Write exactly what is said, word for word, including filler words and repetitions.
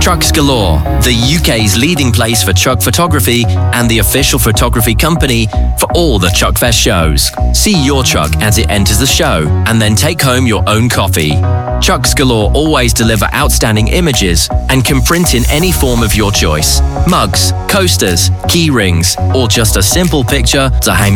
Chucks Galore, the U K's leading place for Chuck photography and the official photography company for all the Chuckfest shows. See your Chuck as it enters the show and then take home your own copy. Chucks Galore always deliver outstanding images and can print in any form of your choice. Mugs, coasters, key rings, or just a simple picture to hang